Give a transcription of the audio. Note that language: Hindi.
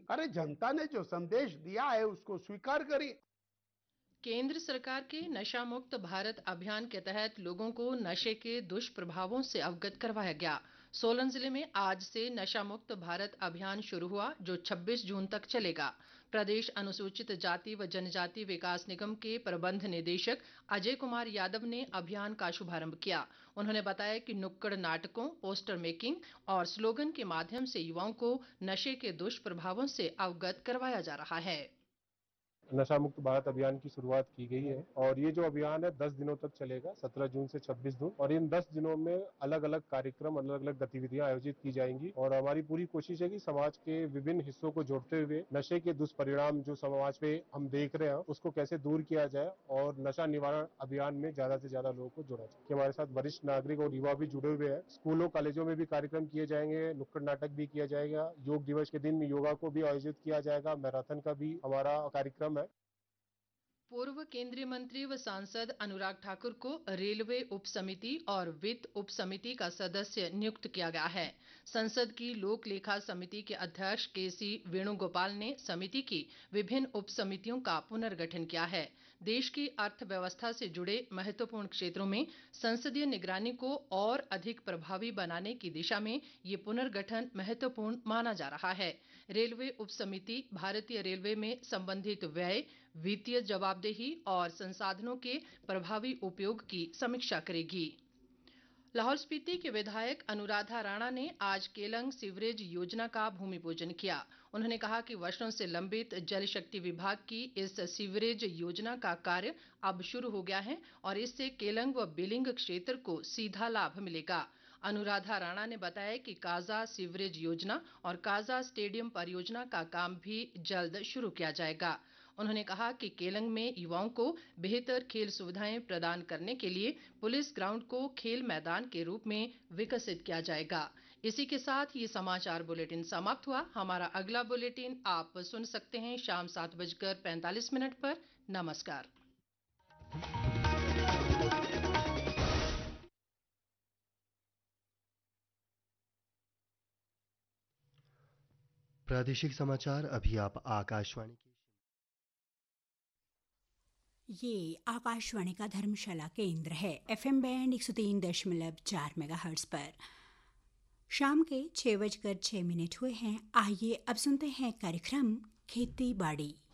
अरे जनता ने जो संदेश दिया है उसको स्वीकार करिए। केंद्र सरकार के नशा मुक्त भारत अभियान के तहत लोगों को नशे के दुष्प्रभावों से अवगत करवाया गया। सोलन जिले में आज से नशा मुक्त भारत अभियान शुरू हुआ, जो 26 जून तक चलेगा। प्रदेश अनुसूचित जाति व जनजाति विकास निगम के प्रबंध निदेशक अजय कुमार यादव ने अभियान का शुभारंभ किया। उन्होंने बताया कि नुक्कड़ नाटकों, पोस्टर मेकिंग और स्लोगन के माध्यम से युवाओं को नशे के दुष्प्रभावों से अवगत करवाया जा रहा है। नशा मुक्त भारत अभियान की शुरुआत की गई है और ये जो अभियान है 10 दिनों तक चलेगा, 17 जून से 26 जून। और इन 10 दिनों में अलग अलग कार्यक्रम, अलग अलग गतिविधियां आयोजित की जाएंगी और हमारी पूरी कोशिश है कि समाज के विभिन्न हिस्सों को जोड़ते हुए नशे के दुष्परिणाम जो समाज पे हम देख रहे हैं उसको कैसे दूर किया जाए और नशा निवारण अभियान में ज्यादा से ज्यादा लोगों को जोड़ा जाए। हमारे साथ वरिष्ठ नागरिक और युवा भी जुड़े हुए हैं। स्कूलों कॉलेजों में भी कार्यक्रम किए जाएंगे, नुक्कड़ नाटक भी किया जाएगा, योग दिवस के दिन योगा को भी आयोजित किया जाएगा, मैराथन का भी हमारा कार्यक्रम है। पूर्व केंद्रीय मंत्री व सांसद अनुराग ठाकुर को रेलवे उप समिति और वित्त उप समिति का सदस्य नियुक्त किया गया है। संसद की लोक लेखा समिति के अध्यक्ष केसी वेणुगोपाल ने समिति की विभिन्न उप समितियों का पुनर्गठन किया है। देश की अर्थव्यवस्था से जुड़े महत्वपूर्ण क्षेत्रों में संसदीय निगरानी को और अधिक प्रभावी बनाने की दिशा में ये पुनर्गठन महत्वपूर्ण माना जा रहा है। रेलवे उप समिति भारतीय रेलवे में संबंधित व्यय, वित्तीय जवाबदेही और संसाधनों के प्रभावी उपयोग की समीक्षा करेगी। लाहौल स्पीति के विधायक अनुराधा राणा ने आज केलंग सीवरेज योजना का भूमि पूजन किया। उन्होंने कहा कि वर्षों से लंबित जल शक्ति विभाग की इस सीवरेज योजना का कार्य अब शुरू हो गया है और इससे केलंग व बिलिंग क्षेत्र को सीधा लाभ मिलेगा। अनुराधा राणा ने बताया कि काजा सीवरेज योजना और काजा स्टेडियम परियोजना का काम भी जल्द शुरू किया जाएगा। उन्होंने कहा कि केलंग में युवाओं को बेहतर खेल सुविधाएं प्रदान करने के लिए पुलिस ग्राउंड को खेल मैदान के रूप में विकसित किया जाएगा। इसी के साथ ये समाचार बुलेटिन समाप्त हुआ। हमारा अगला बुलेटिन आप सुन सकते हैं शाम 7:45 पर। नमस्कार। प्रादेशिक समाचार अभी आप आकाशवाणी की। ये आकाशवाणी का धर्मशाला केंद्र है। एफएम बैंड 103.4 मेगाहर्ट्ज पर शाम के 6:06 हुए हैं। आइए अब सुनते हैं कार्यक्रम खेती बाड़ी।